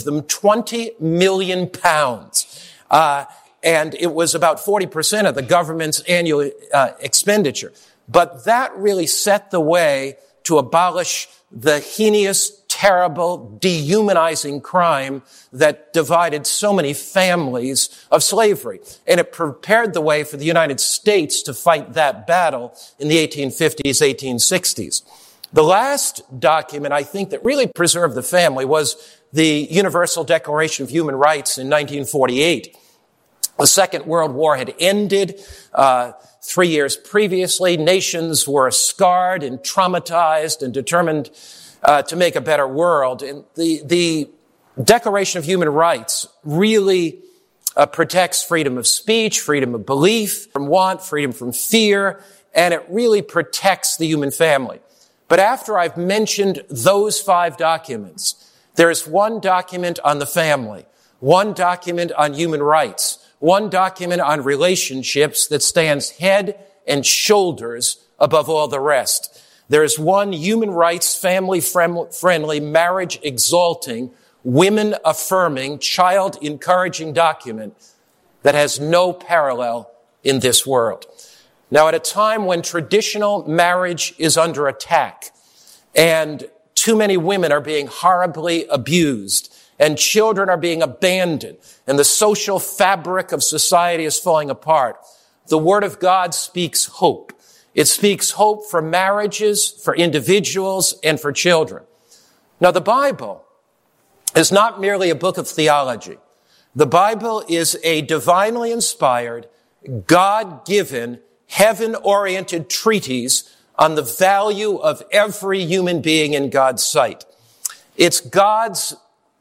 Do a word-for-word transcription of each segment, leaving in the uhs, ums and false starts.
them twenty million pounds. Uh, and it was about forty percent of the government's annual uh, expenditure. But that really set the way to abolish the heinous, terrible, dehumanizing crime that divided so many families of slavery. And it prepared the way for the United States to fight that battle in the eighteen fifties, eighteen sixties. The last document, I think, that really preserved the family was the Universal Declaration of Human Rights in nineteen forty-eight. The Second World War had ended uh, three years previously. Nations were scarred and traumatized and determined uh, to make a better world. And the, the Declaration of Human Rights really uh, protects freedom of speech, freedom of belief, from want, freedom from fear, and it really protects the human family. But after I've mentioned those five documents, there's one document on the family, one document on human rights, one document on relationships that stands head and shoulders above all the rest. There's one human rights, family-friendly, marriage-exalting, women-affirming, child-encouraging document that has no parallel in this world. Now, at a time when traditional marriage is under attack and too many women are being horribly abused and children are being abandoned, and the social fabric of society is falling apart, the Word of God speaks hope. It speaks hope for marriages, for individuals, and for children. Now, the Bible is not merely a book of theology. The Bible is a divinely inspired, God-given, heaven-oriented treatise on the value of every human being in God's sight. It's God's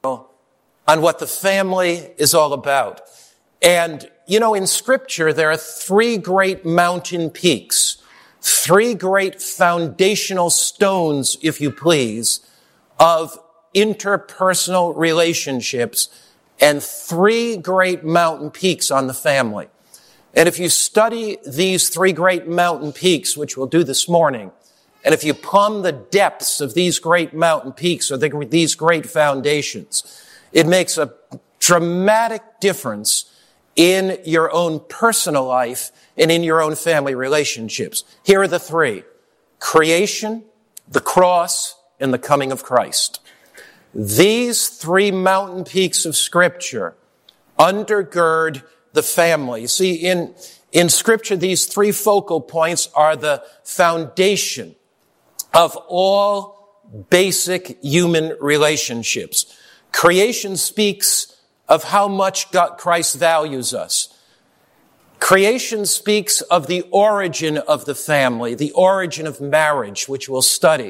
on what the family is all about. And, you know, in Scripture, there are three great mountain peaks, three great foundational stones, if you please, of interpersonal relationships, and three great mountain peaks on the family. And if you study these three great mountain peaks, which we'll do this morning, and if you plumb the depths of these great mountain peaks or the, these great foundations, it makes a dramatic difference in your own personal life and in your own family relationships. Here are the three: creation, the cross, and the coming of Christ. These three mountain peaks of Scripture undergird the family. You see, in, in Scripture, these three focal points are the foundation of all basic human relationships. Creation speaks of how much God, Christ values us. Creation speaks of the origin of the family, the origin of marriage, which we'll study.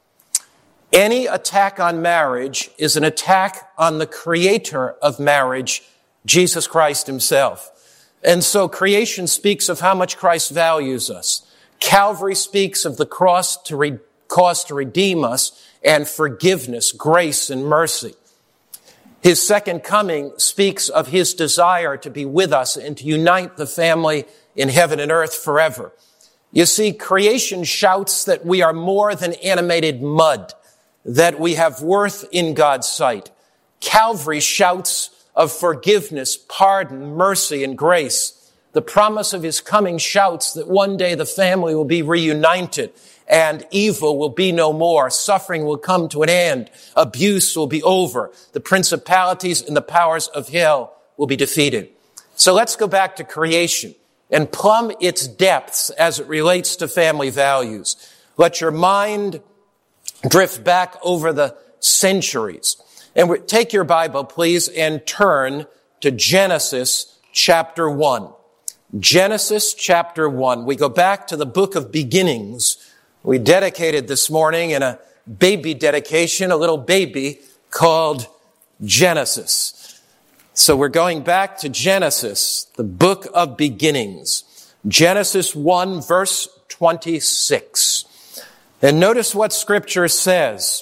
Any attack on marriage is an attack on the creator of marriage, Jesus Christ himself. And so creation speaks of how much Christ values us. Calvary speaks of the cross to re- cost to redeem us, and forgiveness, grace, and mercy. His second coming speaks of his desire to be with us and to unite the family in heaven and earth forever. You see, creation shouts that we are more than animated mud, that we have worth in God's sight. Calvary shouts of forgiveness, pardon, mercy, and grace. The promise of his coming shouts that one day the family will be reunited and evil will be no more. Suffering will come to an end. Abuse will be over. The principalities and the powers of hell will be defeated. So let's go back to creation and plumb its depths as it relates to family values. Let your mind drift back over the centuries. And take your Bible, please, and turn to Genesis chapter one. Genesis chapter one. We go back to the book of beginnings. We dedicated this morning in a baby dedication, a little baby called Genesis. So we're going back to Genesis, the book of beginnings. Genesis one, verse twenty-six. And notice what Scripture says.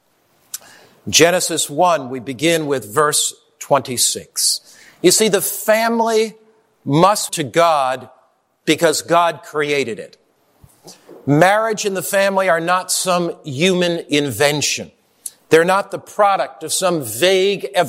Genesis one, we begin with verse twenty-six. You see, the family must to God because God created it. Marriage and the family are not some human invention. They're not the product of some vague